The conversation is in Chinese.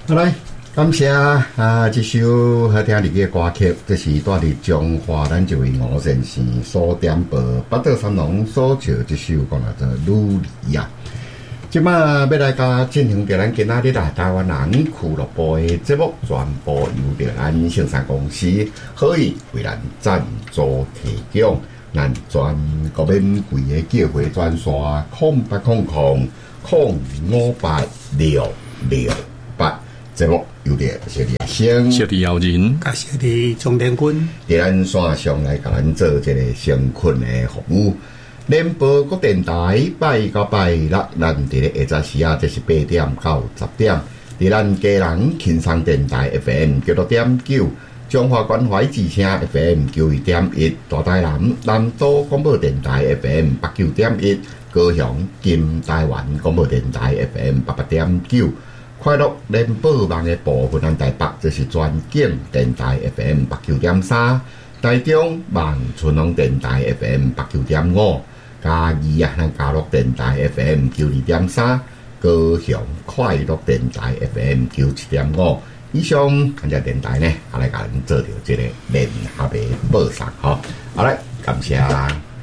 好来，感谢这首好听的歌曲，这是带伫中华咱这位吴先生所点播八道三郎所唱这首讲叫做《努力》啊。即摆要来甲进行着咱今仔日台湾人俱乐部的节目，全部由着咱盛山公司可以为咱赞助提供。咱全国免费的叫回专线0800058668。节目有点小弟先， 小弟姚人， 甲小弟钟天军， 伫咱线上来甲咱做这个相困的服务。联播国电台拜到拜六，咱伫咧下昼时啊，这是8点到10点。伫咱家人轻松电台 FM 96.9，中华关怀之声 FM 91.1，大台南岛广播电台 FM 89.1，高雄金台湾广播电台 FM 88.9。快乐联播网的部分，咱台北这是全景电台 FM 89.3，台中望春龙电台 FM 89.5，嘉义咱嘉乐电台 FM 92.3，高雄快乐电台 FM 97.5。以上咱只电台呢，来甲咱做着这个联合的播送吼，好来感谢。